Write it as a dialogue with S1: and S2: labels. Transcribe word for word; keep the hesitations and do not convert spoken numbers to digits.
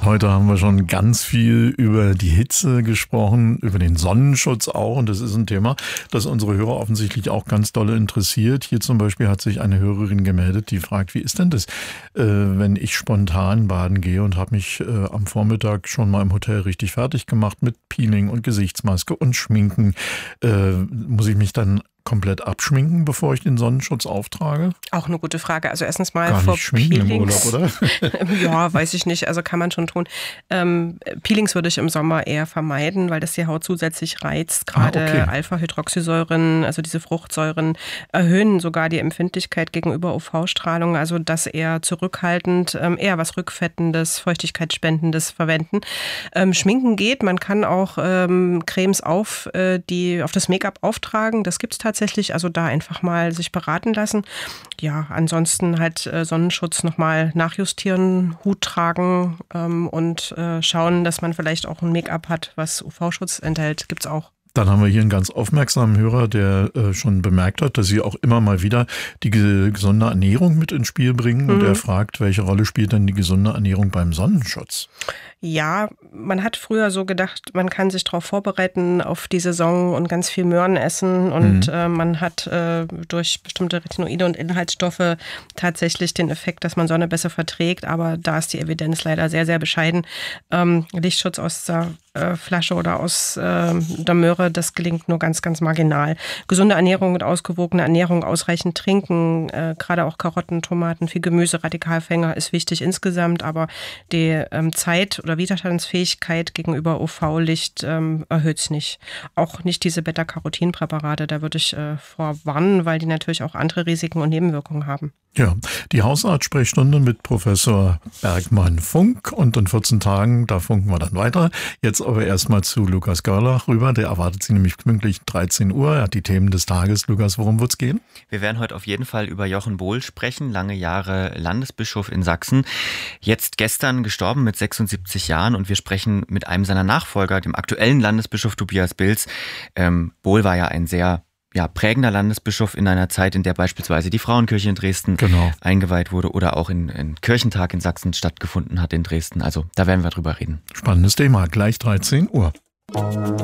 S1: Heute haben wir schon ganz viel über die Hitze gesprochen, über den Sonnenschutz auch. Und das ist ein Thema, das unsere Hörer offensichtlich auch ganz doll interessiert. Hier zum Beispiel hat sich eine Hörerin gemeldet, die fragt, wie ist denn das, äh, wenn ich spontan baden gehe und habe mich äh, am Vormittag schon mal im Hotel richtig fertig gemacht mit Peeling und Gesichtsmaske und Schminken. Äh, muss ich mich dann komplett abschminken, bevor ich den Sonnenschutz auftrage?
S2: Auch eine gute Frage. Also erstens mal
S1: Gar
S2: vor
S1: nicht schminken
S2: Peelings.
S1: im Urlaub, oder?
S2: Ja, weiß ich nicht. Also kann man schon tun. Ähm, Peelings würde ich im Sommer eher vermeiden, weil das die Haut zusätzlich reizt. Gerade
S1: Ah, okay.
S2: Alpha-Hydroxysäuren, also diese Fruchtsäuren, erhöhen sogar die Empfindlichkeit gegenüber U V-Strahlung. Also das eher zurückhaltend, ähm, eher was Rückfettendes, Feuchtigkeitsspendendes verwenden. Ähm, Schminken geht. Man kann auch ähm, Cremes auf, äh, die, auf das Make-up auftragen. Das gibt es tatsächlich. Tatsächlich, also da einfach mal sich beraten lassen. Ja, ansonsten halt äh, Sonnenschutz nochmal nachjustieren, Hut tragen ähm, und äh, schauen, dass man vielleicht auch ein Make-up hat, was U V-Schutz enthält. Gibt's auch.
S1: Dann haben wir hier einen ganz aufmerksamen Hörer, der äh, schon bemerkt hat, dass Sie auch immer mal wieder die gesunde Ernährung mit ins Spiel bringen. Und
S2: Mhm.
S1: er fragt, welche Rolle spielt denn die gesunde Ernährung beim Sonnenschutz?
S2: Ja, man hat früher so gedacht, man kann sich darauf vorbereiten auf die Saison und ganz viel Möhren essen und mhm. äh, man hat äh, durch bestimmte Retinoide und Inhaltsstoffe tatsächlich den Effekt, dass man Sonne besser verträgt, aber da ist die Evidenz leider sehr, sehr bescheiden. Ähm, Lichtschutz aus der äh, Flasche oder aus äh, der Möhre, das gelingt nur ganz, ganz marginal. Gesunde Ernährung und ausgewogene Ernährung, ausreichend trinken, äh, gerade auch Karotten, Tomaten, viel Gemüse, Radikalfänger ist wichtig insgesamt, aber die ähm, Zeit oder Widerstandsfähigkeit gegenüber U V-Licht ähm, erhöht es nicht. Auch nicht diese Beta-Carotin-Präparate, da würde ich äh, vorwarnen, weil die natürlich auch andere Risiken und Nebenwirkungen haben.
S1: Ja, die Hausarzt-Sprechstunde mit Professor Bergmann-Funk und in vierzehn Tagen, da funken wir dann weiter. Jetzt aber erstmal zu Lukas Görlach rüber, der erwartet Sie nämlich pünktlich dreizehn Uhr. Er hat die Themen des Tages. Lukas, worum wird's gehen?
S3: Wir werden heute auf jeden Fall über Jochen Bohl sprechen, lange Jahre Landesbischof in Sachsen. Jetzt gestern gestorben mit sechsundsiebzig Jahren und wir sprechen mit einem seiner Nachfolger, dem aktuellen Landesbischof Tobias Bilz. Ähm, Bohl war ja ein sehr ja, prägender Landesbischof in einer Zeit, in der beispielsweise die Frauenkirche in Dresden genau. eingeweiht wurde oder auch in, in Kirchentag in Sachsen stattgefunden hat in Dresden. Also da werden wir drüber reden.
S1: Spannendes Thema, gleich dreizehn Uhr.